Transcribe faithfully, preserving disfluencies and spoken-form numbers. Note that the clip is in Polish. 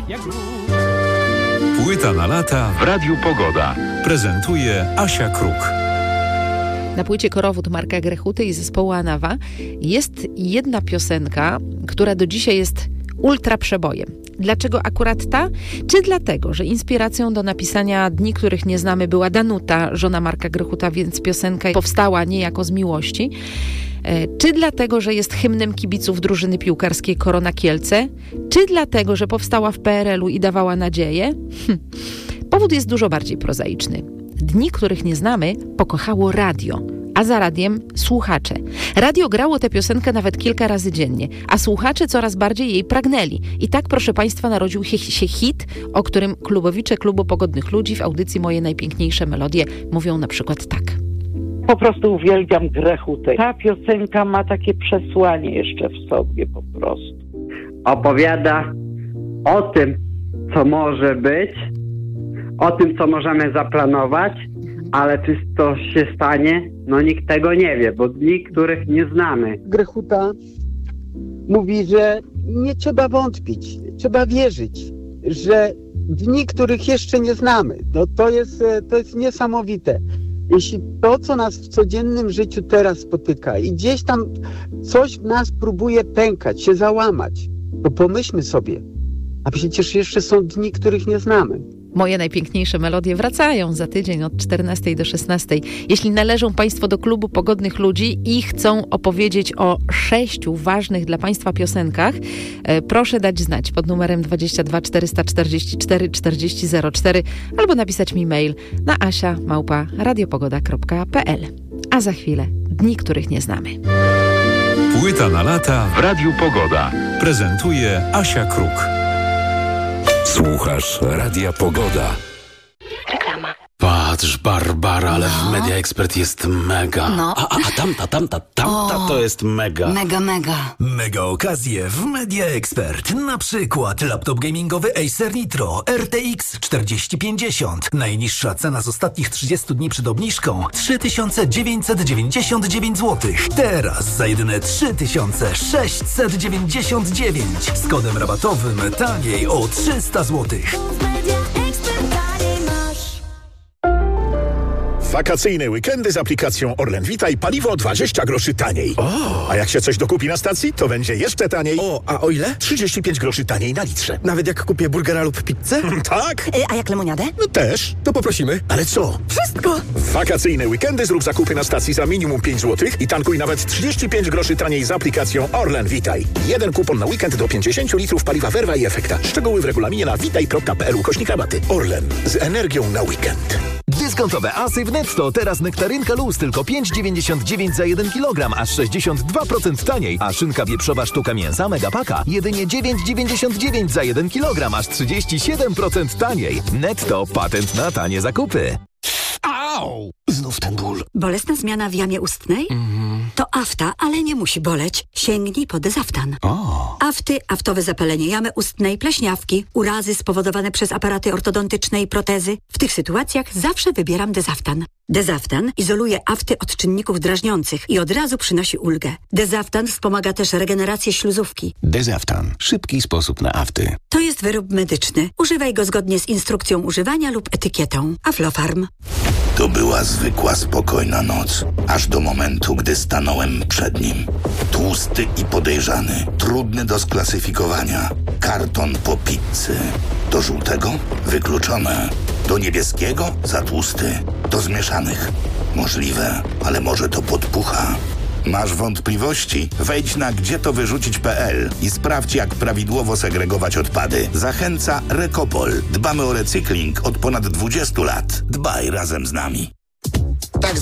jak lód. Płyta na lata w Radiu Pogoda. Prezentuje Asia Kruk. Na płycie Korowód Marka Grechuty i zespołu Anawa jest jedna piosenka, która do dzisiaj jest ultra przebojem. Dlaczego akurat ta? Czy dlatego, że inspiracją do napisania Dni, których nie znamy była Danuta, żona Marka Grechuta, więc piosenka powstała niejako z miłości? Czy dlatego, że jest hymnem kibiców drużyny piłkarskiej Korona Kielce? Czy dlatego, że powstała w P R L u i dawała nadzieję? Hm. Powód jest dużo bardziej prozaiczny. Dni, których nie znamy, pokochało radio, a za radiem słuchacze. Radio grało tę piosenkę nawet kilka razy dziennie, a słuchacze coraz bardziej jej pragnęli. I tak, proszę Państwa, narodził się hit, o którym klubowicze Klubu Pogodnych Ludzi w audycji Moje Najpiękniejsze Melodie mówią na przykład tak. Po prostu uwielbiam Grechutę. Ta piosenka ma takie przesłanie jeszcze w sobie po prostu. Opowiada o tym, co może być, o tym, co możemy zaplanować, ale czy to się stanie, no nikt tego nie wie, bo dni, których nie znamy. Grechuta mówi, że nie trzeba wątpić, trzeba wierzyć, że dni, których jeszcze nie znamy, no to jest, to jest niesamowite. Jeśli to, co nas w codziennym życiu teraz spotyka i gdzieś tam coś w nas próbuje pękać, się załamać, to pomyślmy sobie, a przecież jeszcze są dni, których nie znamy. Moje Najpiękniejsze Melodie wracają za tydzień od czternastej do szesnastej. Jeśli należą Państwo do Klubu Pogodnych Ludzi i chcą opowiedzieć o sześciu ważnych dla Państwa piosenkach, proszę dać znać pod numerem dwadzieścia dwa czterysta czterdzieści cztery czterdzieści zero cztery albo napisać mi mail na asia małpa radiopogoda kropka pe el. A za chwilę Dni, których nie znamy. Płyta na lata w Radiu Pogoda. Prezentuje Asia Kruk. Słuchasz Radia Pogoda. Reklama. Patrz, Barbara, ale no. w Media Expert jest mega. No. A, a, a tamta, tamta, tamta o, to jest mega. Mega, mega. Mega okazje w Media Expert. Na przykład laptop gamingowy Acer Nitro R T X czterdzieści pięćdziesiąt. Najniższa cena z ostatnich trzydziestu dni przed obniżką trzy tysiące dziewięćset dziewięćdziesiąt dziewięć złotych. Teraz za jedyne trzy tysiące sześćset dziewięćdziesiąt dziewięć. Z kodem rabatowym taniej o trzysta złotych. Wakacyjne weekendy z aplikacją Orlen Vitaj paliwo dwadzieścia groszy taniej. O. A jak się coś dokupi na stacji, to będzie jeszcze taniej. O, a o ile? trzydzieści pięć groszy taniej na litrze. Nawet jak kupię burgera lub pizzę? Tak. Y, a jak lemoniadę? No też. To poprosimy. Ale co? Wszystko. W wakacyjne weekendy zrób zakupy na stacji za minimum pięć złotych i tankuj nawet trzydzieści pięć groszy taniej z aplikacją Orlen Vitaj. Jeden kupon na weekend do pięćdziesiąt litrów paliwa Verva i Efekta. Szczegóły w regulaminie na witaj kropka pe el ukośnik rabaty. Orlen. Z energią na weekend. Dyskontowe asy w Netto. Teraz nektarynka luz tylko pięć dziewięćdziesiąt dziewięć za jeden kilogram, aż sześćdziesiąt dwa procent taniej. A szynka wieprzowa sztuka mięsa Megapaka jedynie dziewięć dziewięćdziesiąt dziewięć za jeden kilogram, aż trzydzieści siedem procent taniej. Netto. Patent na tanie zakupy. Au! Znów ten ból. Bolesna zmiana w jamie ustnej? Mm. To afta, ale nie musi boleć. Sięgnij po Dezaftan. O. Afty, aftowe zapalenie jamy ustnej, pleśniawki, urazy spowodowane przez aparaty ortodontyczne i protezy. W tych sytuacjach zawsze wybieram Dezaftan. Dezaftan izoluje afty od czynników drażniących i od razu przynosi ulgę. Dezaftan wspomaga też regenerację śluzówki. Dezaftan. Szybki sposób na afty. To jest wyrób medyczny. Używaj go zgodnie z instrukcją używania lub etykietą. Aflofarm. To była zwykła, spokojna noc. Aż do momentu, gdy stanąłem przed nim. Tłusty i podejrzany. Trudny do sklasyfikowania. Karton po pizzy. Do żółtego? Wykluczone. Do niebieskiego? Za tłusty. Do zmieszanych? Możliwe, ale może to podpucha. Masz wątpliwości? Wejdź na gdzie to wyrzucić kropka pe el i sprawdź, jak prawidłowo segregować odpady. Zachęca Recopol. Dbamy o recykling od ponad dwudziestu lat. Dbaj razem z nami.